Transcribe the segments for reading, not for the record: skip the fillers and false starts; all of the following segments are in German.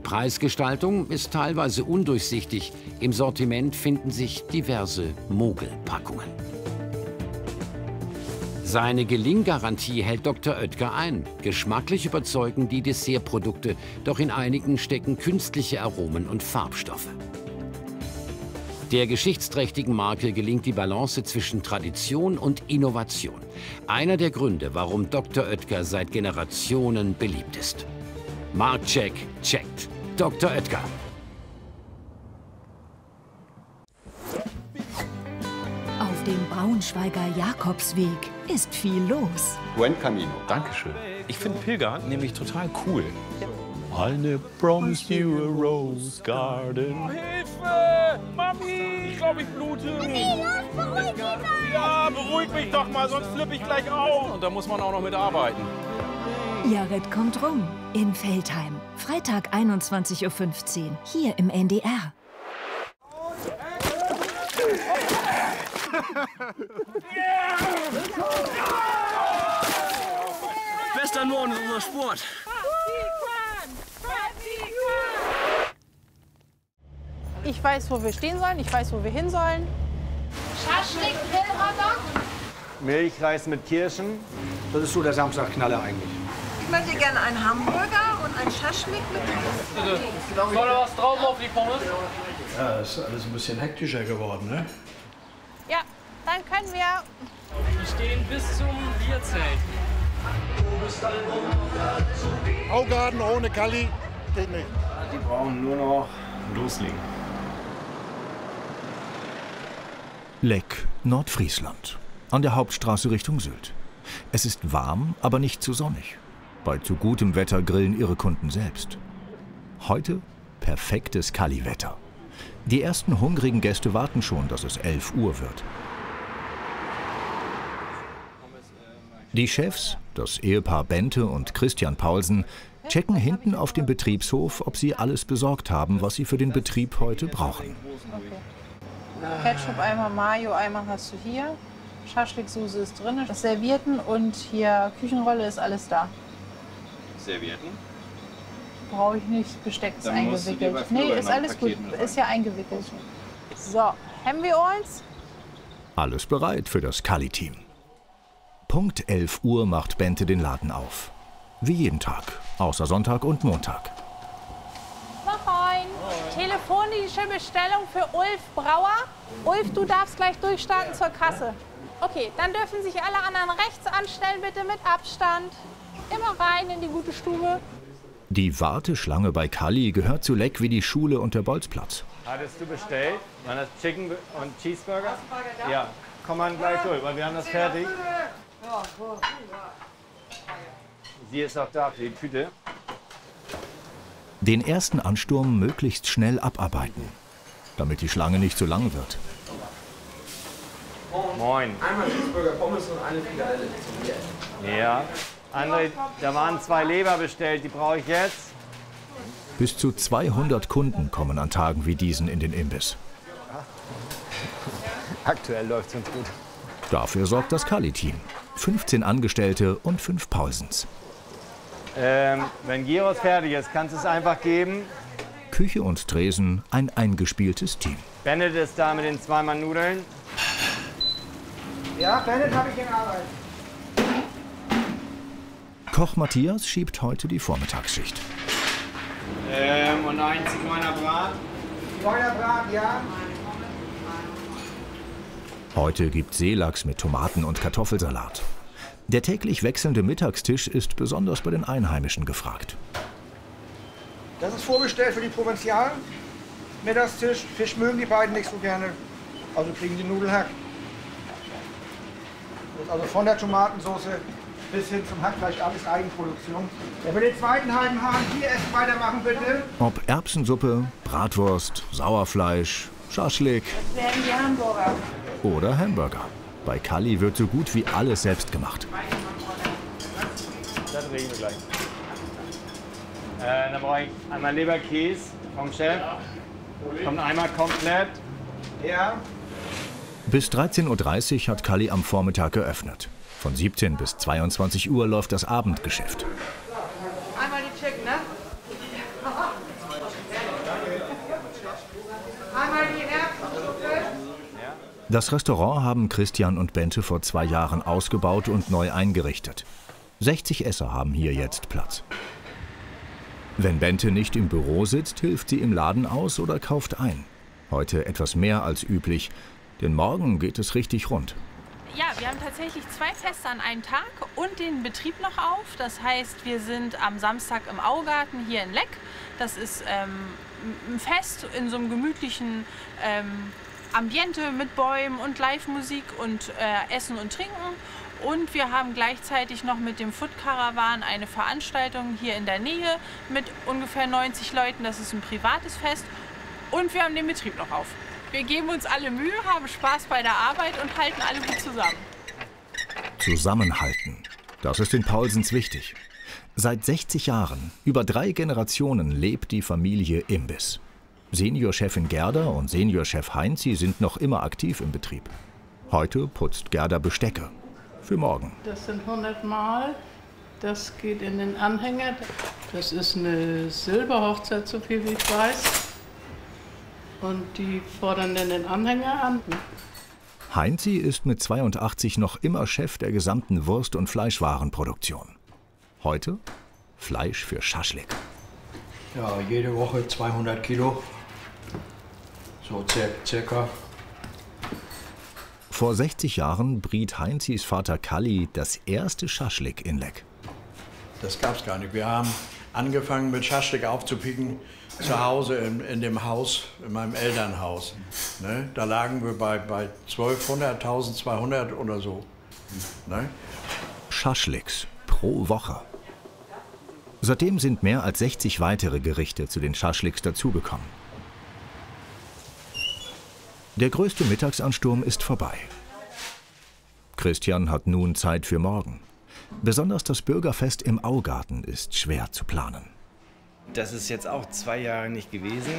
Preisgestaltung ist teilweise undurchsichtig. Im Sortiment finden sich diverse Mogelpackungen. Seine Gelinggarantie hält Dr. Oetker ein. Geschmacklich überzeugen die Dessertprodukte, doch in einigen stecken künstliche Aromen und Farbstoffe. Der geschichtsträchtigen Marke gelingt die Balance zwischen Tradition und Innovation. Einer der Gründe, warum Dr. Oetker seit Generationen beliebt ist. Marktcheck checkt. Dr. Oetker. Auf dem Braunschweiger Jakobsweg ist viel los. Buen Camino. Dankeschön. Ich finde Pilger nämlich total cool. I promised you a rose garden. Oh, Hilfe! Mami, ich glaube, ich blute. Mami, los, beruhig dich mal. Ja, beruhig mich doch mal, sonst flippe ich gleich auf. Und da muss man auch noch mitarbeiten. Jared kommt rum in Veltheim. Freitag 21:15 Uhr hier im NDR. Bester Norden ist unser Sport. Ich weiß, wo wir stehen sollen, ich weiß, wo wir hin sollen. Schaschlik, Grillhotdog. Milchreis mit Kirschen. Das ist so der Samstagknaller eigentlich. Ich möchte gerne einen Hamburger und einen Schaschlik mit Bitte. Soll da was drauf auf die Pommes? Ja, das ist alles ein bisschen hektischer geworden, ne? Ja, dann können wir. Wir stehen bis zum Bierzelt. Augarten ohne Kalli geht nicht. Die brauchen nur noch loslegen. Leck, Nordfriesland. An der Hauptstraße Richtung Sylt. Es ist warm, aber nicht zu sonnig. Bei zu gutem Wetter grillen ihre Kunden selbst. Heute perfektes Kalli-Wetter. Die ersten hungrigen Gäste warten schon, dass es 11 Uhr wird. Die Chefs, das Ehepaar Bente und Christian Paulsen, checken hinten auf dem Betriebshof, ob sie alles besorgt haben, was sie für den Betrieb heute brauchen. Okay. Ketchup-Eimer, Mayo-Eimer hast du hier. Schaschliksoße ist drin, das Servietten und hier Küchenrolle ist alles da. Servietten? Brauche ich nicht, Besteck ist Dann musst du dir bei eingewickelt. Florian Nee, ist alles gut, Paketen ist ja eingewickelt. So, haben wir uns? Alles bereit für das Kalli-Team. Punkt 11 Uhr macht Bente den Laden auf. Wie jeden Tag, außer Sonntag und Montag. Moin. Telefonische Bestellung für Ulf Brauer. Ulf, du darfst gleich durchstarten zur Kasse. Okay, dann dürfen sich alle anderen rechts anstellen, bitte mit Abstand. Immer rein in die gute Stube. Die Warteschlange bei Kalli gehört zu Leck wie die Schule und der Bolzplatz. Hattest du bestellt? Waren das Chicken und Cheeseburger? Ja. Komm mal gleich durch, weil wir haben das fertig. Sie ist auch da für die Tüte. Den ersten Ansturm möglichst schnell abarbeiten, damit die Schlange nicht zu lang wird. Moin. Einmal Cheeseburger, Pommes und eine Frikadelle. Ja. André, da waren 2 Leber bestellt, die brauche ich jetzt. Bis zu 200 Kunden kommen an Tagen wie diesen in den Imbiss. Aktuell läuft es uns gut. Dafür sorgt das Kalli-Team. 15 Angestellte und 5 Paulsens. Wenn Gyros fertig ist, kannst du es einfach geben. Küche und Tresen, ein eingespieltes Team. Bennett ist da mit den 2-Mann-Nudeln. Ja, Bennett habe ich in Arbeit. Koch Matthias schiebt heute die Vormittagsschicht. Und ein Zigeunerbrat. Zigeunerbrat, ja. Heute gibt Seelachs mit Tomaten und Kartoffelsalat. Der täglich wechselnde Mittagstisch ist besonders bei den Einheimischen gefragt. Das ist vorbestellt für die Provinzialen. Mittagstisch, Fisch mögen die beiden nicht so gerne. Also kriegen die Nudelhack. Das ist also von der Tomatensauce bis hin zum Hackfleisch alles Eigenproduktion. Wer will den zweiten halben Hahn hier essen, weitermachen bitte? Ob Erbsensuppe, Bratwurst, Sauerfleisch, Schaschlik Das werden die Hamburger. oder Hamburger. Bei Kalli wird so gut wie alles selbst gemacht. Das regeln wir gleich. Dann brauche ich einmal Leberkäse vom Chef. Kommt einmal komplett. Ja. Bis 13:30 Uhr hat Kalli am Vormittag geöffnet. Von 17 bis 22 Uhr läuft das Abendgeschäft. Einmal die Chicken, ne? Einmal die Erbsensuppe. Das Restaurant haben Christian und Bente vor 2 Jahren ausgebaut und neu eingerichtet. 60 Esser haben hier jetzt Platz. Wenn Bente nicht im Büro sitzt, hilft sie im Laden aus oder kauft ein. Heute etwas mehr als üblich, denn morgen geht es richtig rund. Ja, wir haben tatsächlich 2 Feste an einem Tag und den Betrieb noch auf. Das heißt, wir sind am Samstag im Augarten hier in Leck. Das ist ein Fest in so einem gemütlichen Ambiente mit Bäumen und Live-Musik und Essen und Trinken. Und wir haben gleichzeitig noch mit dem Food Caravan eine Veranstaltung hier in der Nähe mit ungefähr 90 Leuten. Das ist ein privates Fest. Und wir haben den Betrieb noch auf. Wir geben uns alle Mühe, haben Spaß bei der Arbeit und halten alle gut zusammen. Zusammenhalten. Das ist den Paulsens wichtig. Seit 60 Jahren, über 3 Generationen, lebt die Familie Imbiss. Seniorchefin Gerda und Seniorchef Heinzi sind noch immer aktiv im Betrieb. Heute putzt Gerda Bestecke. Für morgen. Das sind 100 Mal. Das geht in den Anhänger. Das ist eine Silberhochzeit, so viel wie ich weiß. Und die fordern dann den Anhänger an. Heinzi ist mit 82 noch immer Chef der gesamten Wurst- und Fleischwarenproduktion. Heute Fleisch für Schaschlik. Ja, jede Woche 200 Kilo. So circa. Vor 60 Jahren briet Heinzis Vater Kalli das erste Schaschlik in Leck. Das gab's gar nicht. Wir haben angefangen mit Schaschlik aufzupicken zu Hause in dem Haus, in meinem Elternhaus. Ne? Da lagen wir bei 1200, 1200 oder so. Ne? Schaschliks pro Woche. Seitdem sind mehr als 60 weitere Gerichte zu den Schaschliks dazugekommen. Der größte Mittagsansturm ist vorbei. Christian hat nun Zeit für morgen. Besonders das Bürgerfest im Augarten ist schwer zu planen. Das ist jetzt auch 2 Jahre nicht gewesen,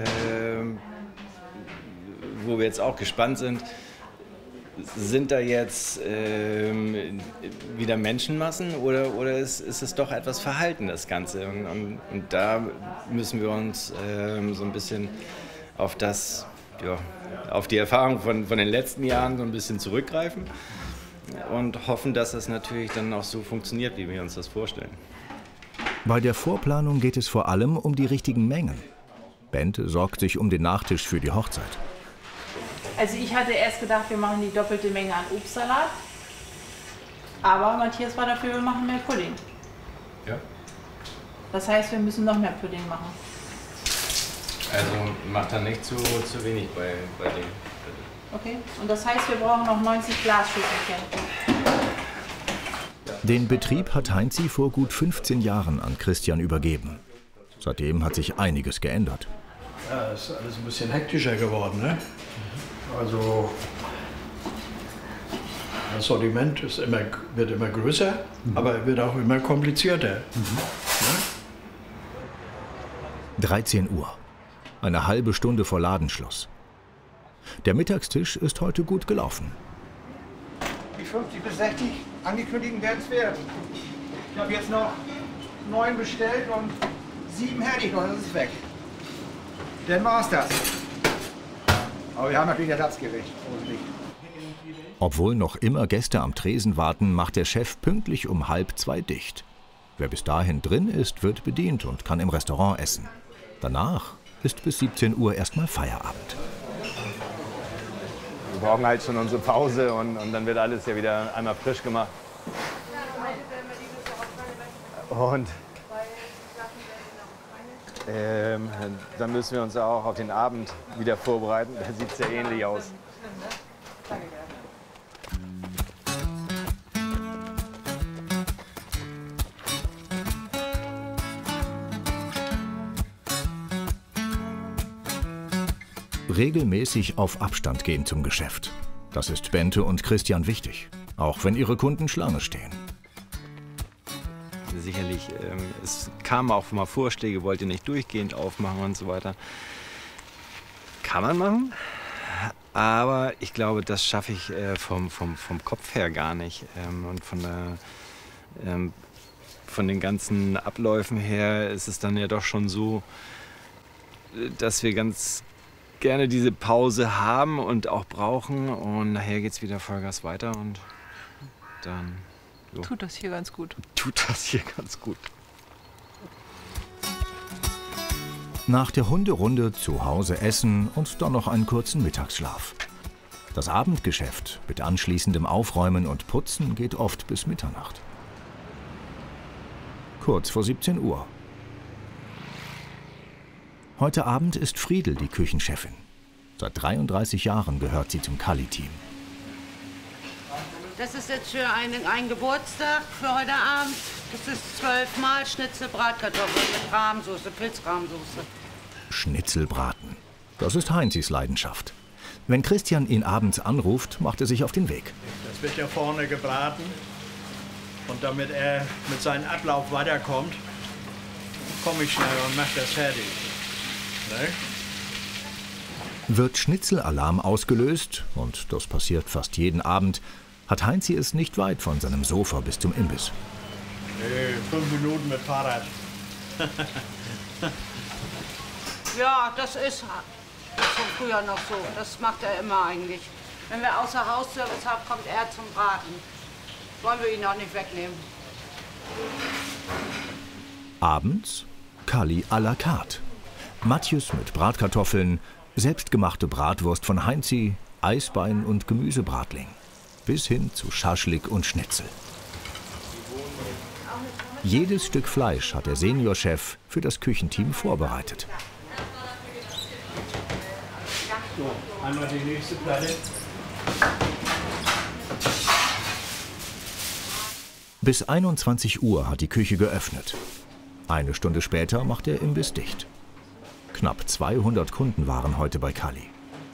wo wir jetzt auch gespannt sind. Sind da jetzt wieder Menschenmassen oder ist es doch etwas verhalten, das Ganze? Und da müssen wir uns so ein bisschen auf auf die Erfahrung von den letzten Jahren so ein bisschen zurückgreifen und hoffen, dass das natürlich dann auch so funktioniert, wie wir uns das vorstellen. Bei der Vorplanung geht es vor allem um die richtigen Mengen. Bente sorgt sich um den Nachtisch für die Hochzeit. Also ich hatte erst gedacht, wir machen die doppelte Menge an Obstsalat. Aber Matthias war dafür, wir machen mehr Pudding. Ja. Das heißt, wir müssen noch mehr Pudding machen. Also macht dann nicht zu wenig bei dem. Okay, und das heißt, wir brauchen noch 90 Glasschüsselchen. Den Betrieb hat Heinzi vor gut 15 Jahren an Christian übergeben. Seitdem hat sich einiges geändert. Ja, es ist alles ein bisschen hektischer geworden, ne? Also das Sortiment wird immer größer, aber wird auch immer komplizierter. 13 Uhr. Eine halbe Stunde vor Ladenschluss. Der Mittagstisch ist heute gut gelaufen. Die 50 bis 60 angekündigten werden es werden. Ich habe jetzt noch 9 bestellt und 7 hätte ich noch, das ist weg. Dann war's das. Aber wir haben natürlich Ersatzgericht. Obwohl noch immer Gäste am Tresen warten, macht der Chef pünktlich um 1:30 dicht. Wer bis dahin drin ist, wird bedient und kann im Restaurant essen. Danach ist bis 17 Uhr erstmal Feierabend. Wir brauchen halt schon unsere Pause und dann wird alles ja wieder einmal frisch gemacht. Und dann müssen wir uns auch auf den Abend wieder vorbereiten. Da sieht es ja ähnlich aus. Regelmäßig auf Abstand gehen zum Geschäft. Das ist Bente und Christian wichtig, auch wenn ihre Kunden Schlange stehen. Sicherlich, es kamen auch mal Vorschläge, wollt ihr nicht durchgehend aufmachen und so weiter. Kann man machen, aber ich glaube, das schaffe ich vom Kopf her gar nicht. Und von den ganzen Abläufen her ist es dann ja doch schon so, dass wir ganz gerne diese Pause haben und auch brauchen. Und nachher geht es wieder Vollgas weiter und dann... So. Tut das hier ganz gut. Tut das hier ganz gut. Nach der Hunderunde zu Hause essen und dann noch einen kurzen Mittagsschlaf. Das Abendgeschäft mit anschließendem Aufräumen und Putzen geht oft bis Mitternacht. Kurz vor 17 Uhr. Heute Abend ist Friedel die Küchenchefin. Seit 33 Jahren gehört sie zum Kalli-Team. Das ist jetzt für einen Geburtstag für heute Abend. Das ist 12 Mal Schnitzel Bratkartoffeln mit Rahmsoße, Pilzrahmsoße. Schnitzelbraten. Das ist Heinzis Leidenschaft. Wenn Christian ihn abends anruft, macht er sich auf den Weg. Das wird ja vorne gebraten. Und damit er mit seinem Ablauf weiterkommt, komme ich schnell und mache das fertig. Ne? Wird Schnitzelalarm ausgelöst, und das passiert fast jeden Abend, hat Heinzi es nicht weit von seinem Sofa bis zum Imbiss. Nee, 5 Minuten mit Fahrrad. Ja, das ist von früher noch so. Das macht er immer eigentlich. Wenn wir außer Hausservice haben, kommt er zum Braten. Wollen wir ihn auch nicht wegnehmen. Abends Kalli à la carte. Matjes mit Bratkartoffeln, selbstgemachte Bratwurst von Heinzi, Eisbein und Gemüsebratling. Bis hin zu Schaschlik und Schnitzel. Jedes Stück Fleisch hat der Seniorchef für das Küchenteam vorbereitet. So, einmal die nächste Platte. Bis 21 Uhr hat die Küche geöffnet. Eine Stunde später macht der Imbiss dicht. Knapp 200 Kunden waren heute bei Kalli.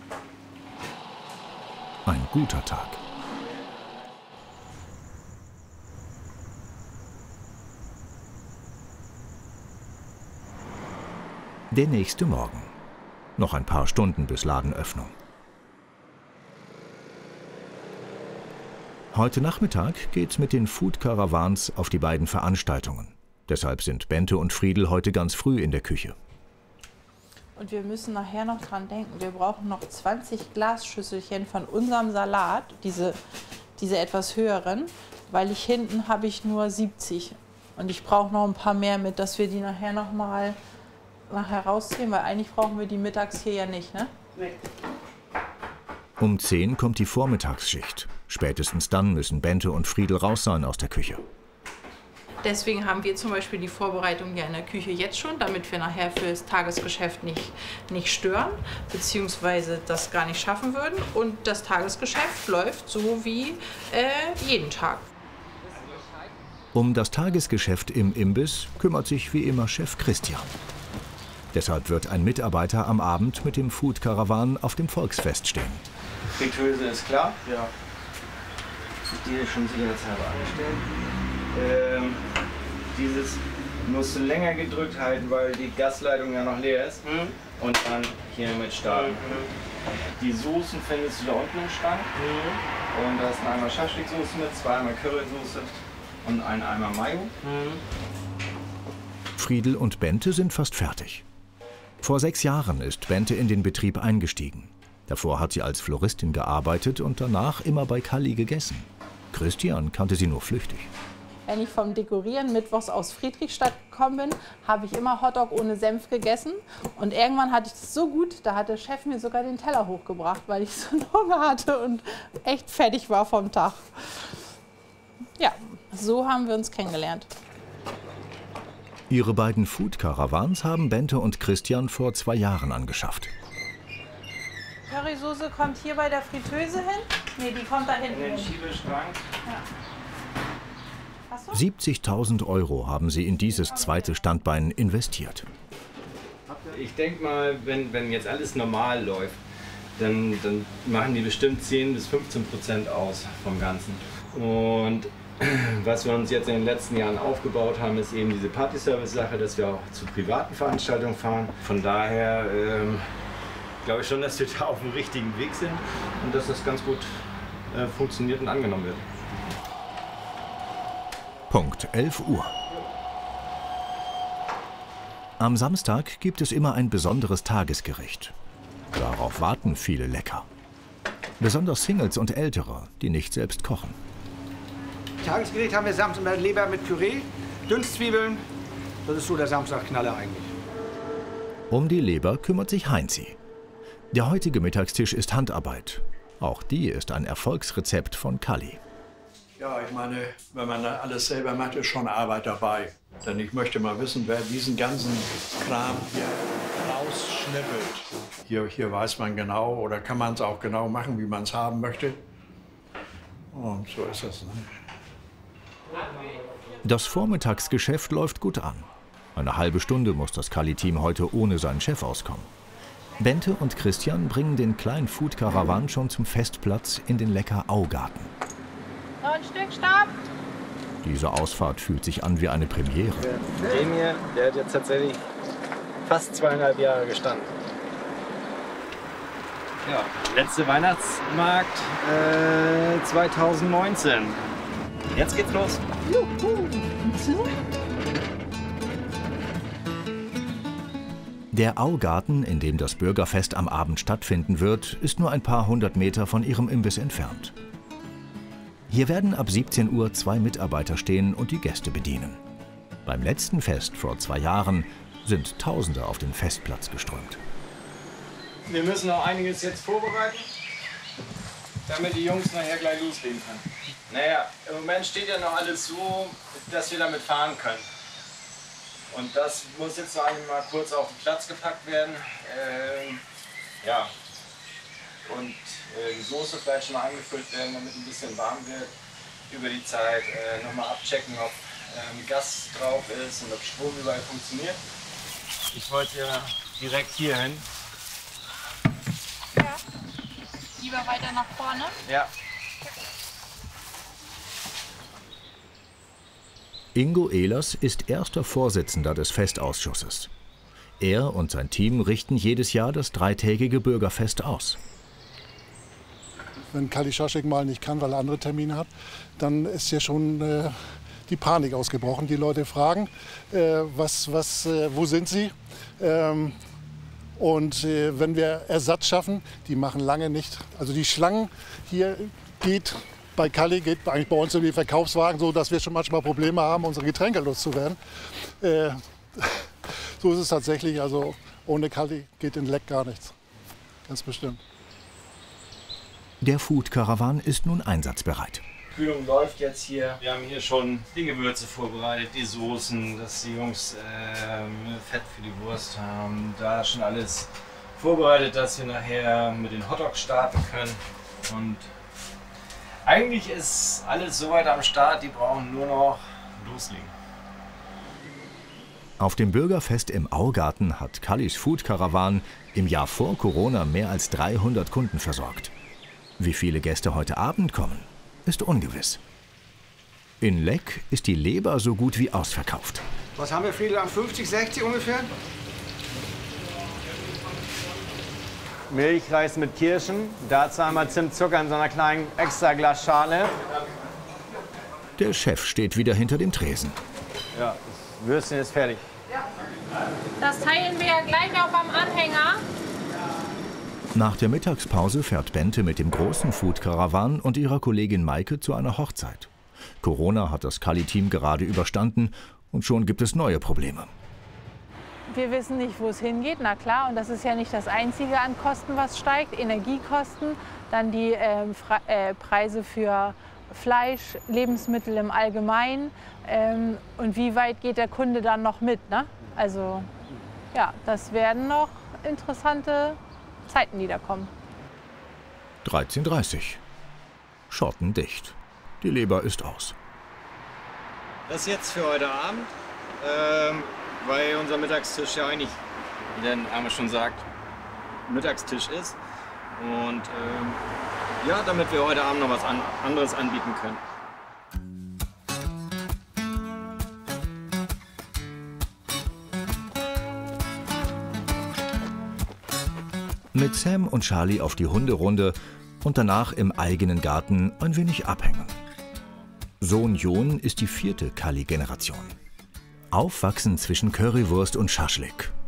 Ein guter Tag. Der nächste Morgen. Noch ein paar Stunden bis Ladenöffnung. Heute Nachmittag geht's mit den Food Caravans auf die beiden Veranstaltungen. Deshalb sind Bente und Friedel heute ganz früh in der Küche. Und wir müssen nachher noch dran denken, wir brauchen noch 20 Glasschüsselchen von unserem Salat, diese etwas höheren, weil hinten habe ich nur 70. Und ich brauche noch ein paar mehr mit, dass wir die nachher noch mal rausziehen, weil eigentlich brauchen wir die mittags hier ja nicht, ne? Nee. Um 10 kommt die Vormittagsschicht. Spätestens dann müssen Bente und Friedel raus sein aus der Küche. Deswegen haben wir zum Beispiel die Vorbereitung ja in der Küche jetzt schon, damit wir nachher für das Tagesgeschäft nicht stören, beziehungsweise das gar nicht schaffen würden. Und das Tagesgeschäft läuft so wie jeden Tag. Um das Tagesgeschäft im Imbiss kümmert sich wie immer Chef Christian. Deshalb wird ein Mitarbeiter am Abend mit dem Food Caravan auf dem Volksfest stehen. Fritteuse ist klar. Ja. Die ist schon sicherheitshalber angestellt. Dieses musst du länger gedrückt halten, weil die Gasleitung ja noch leer ist. Und dann hier mit starten. Die Soßen findest du da unten im Schrank. Und da ist ein Eimer Schaschliksoße mit, 2 Eimer Currysoße und ein Eimer Mayo. Friedel und Bente sind fast fertig. Vor 6 Jahren ist Bente in den Betrieb eingestiegen. Davor hat sie als Floristin gearbeitet und danach immer bei Kalli gegessen. Christian kannte sie nur flüchtig. Wenn ich vom Dekorieren mittwochs aus Friedrichstadt gekommen bin, habe ich immer Hotdog ohne Senf gegessen. Und irgendwann hatte ich das so gut, da hat der Chef mir sogar den Teller hochgebracht, weil ich so einen Hunger hatte und echt fertig war vom Tag. Ja, so haben wir uns kennengelernt. Ihre beiden Food Caravans haben Bente und Christian vor 2 Jahren angeschafft. Currysoße kommt hier bei der Fritteuse hin? Nee, die kommt da hinten. In den Schiebeschrank. Ja. 70.000 € haben sie in dieses zweite Standbein investiert. Ich denke mal, wenn jetzt alles normal läuft, dann machen die bestimmt 10–15% aus vom Ganzen. Und was wir uns jetzt in den letzten Jahren aufgebaut haben, ist eben diese Party-Service-Sache, dass wir auch zu privaten Veranstaltungen fahren. Von daher glaube ich schon, dass wir da auf dem richtigen Weg sind und dass das ganz gut funktioniert und angenommen wird. Punkt 11 Uhr. Am Samstag gibt es immer ein besonderes Tagesgericht. Darauf warten viele Lecker. Besonders Singles und Ältere, die nicht selbst kochen. Tagesgericht haben wir Samstag Leber mit Püree, Dünstzwiebeln. Das ist so der Samstagsknaller eigentlich. Um die Leber kümmert sich Heinzi. Der heutige Mittagstisch ist Handarbeit. Auch die ist ein Erfolgsrezept von Kalli. Ja, ich meine, wenn man alles selber macht, ist schon Arbeit dabei. Denn ich möchte mal wissen, wer diesen ganzen Kram hier rausschnippelt. Hier weiß man genau, oder kann man es auch genau machen, wie man es haben möchte. Und so ist es. Ne? Das Vormittagsgeschäft läuft gut an. Eine halbe Stunde muss das Kalli-Team heute ohne seinen Chef auskommen. Bente und Christian bringen den kleinen Food-Karawan schon zum Festplatz in den Lecker Augarten. Noch ein Stück, Stopp! Diese Ausfahrt fühlt sich an wie eine Premiere. Den hier, der hat jetzt tatsächlich fast 2,5 Jahre gestanden. Ja, letzte Weihnachtsmarkt 2019. Jetzt geht's los. Der Augarten, in dem das Bürgerfest am Abend stattfinden wird, ist nur ein paar hundert Meter von ihrem Imbiss entfernt. Hier werden ab 17 Uhr 2 Mitarbeiter stehen und die Gäste bedienen. Beim letzten Fest vor 2 Jahren sind Tausende auf den Festplatz geströmt. Wir müssen auch einiges jetzt vorbereiten, damit die Jungs nachher gleich loslegen können. Naja, im Moment steht ja noch alles so, dass wir damit fahren können. Und das muss jetzt noch einmal kurz auf den Platz gepackt werden. Ja. Und die Soße vielleicht schon mal angefüllt werden, damit ein bisschen warm wird. Über die Zeit nochmal abchecken, ob Gas drauf ist und ob Strom überall funktioniert. Ich wollte ja direkt hier hin. Ja. Lieber weiter nach vorne? Ja. Ingo Ehlers ist erster Vorsitzender des Festausschusses. Er und sein Team richten jedes Jahr das 3-tägige Bürgerfest aus. Wenn Kalli Schaschlik mal nicht kann, weil er andere Termine hat, dann ist hier schon die Panik ausgebrochen. Die Leute fragen, wo sind sie? Und wenn wir Ersatz schaffen, die machen lange nicht. Also die Schlangen hier bei Kalli geht eigentlich bei uns in die Verkaufswagen so, dass wir schon manchmal Probleme haben, unsere Getränke loszuwerden. So ist es tatsächlich. Also ohne Kalli geht in Leck gar nichts. Ganz bestimmt. Der Food-Karawan ist nun einsatzbereit. Die Kühlung läuft jetzt hier. Wir haben hier schon die Gewürze vorbereitet, die Soßen, dass die Jungs Fett für die Wurst haben. Da schon alles vorbereitet, dass wir nachher mit den Hotdogs starten können. Und eigentlich ist alles soweit am Start, die brauchen nur noch loslegen. Auf dem Bürgerfest im Augarten hat Kallis Food-Karawan im Jahr vor Corona mehr als 300 Kunden versorgt. Wie viele Gäste heute Abend kommen, ist ungewiss. In Leck ist die Leber so gut wie ausverkauft. Was haben wir, Friedel, an 50, 60 ungefähr? Milchreis mit Kirschen, dazu einmal Zimtzucker in so einer kleinen Extra-Glasschale. Der Chef steht wieder hinter dem Tresen. Ja, das Würstchen ist fertig. Das teilen wir ja gleich auf am Anhänger. Nach der Mittagspause fährt Bente mit dem großen Food-Karawan und ihrer Kollegin Maike zu einer Hochzeit. Corona hat das Kalli-Team gerade überstanden und schon gibt es neue Probleme. Wir wissen nicht, wo es hingeht, na klar. Und das ist ja nicht das Einzige an Kosten, was steigt. Energiekosten, dann die Preise für Fleisch, Lebensmittel im Allgemeinen. Und wie weit geht der Kunde dann noch mit? Ne? Also ja, das werden noch interessante Zeiten, die da kommen. 13:30 Uhr. Schotten dicht. Die Leber ist aus. Das jetzt für heute Abend, weil unser Mittagstisch ja eigentlich, wie der Name schon sagt, Mittagstisch ist. Und ja, damit wir heute Abend noch was anderes anbieten können. Mit Sam und Charlie auf die Hunderunde und danach im eigenen Garten ein wenig abhängen. Sohn Jon ist die 4. Kalli-Generation. Aufwachsen zwischen Currywurst und Schaschlik.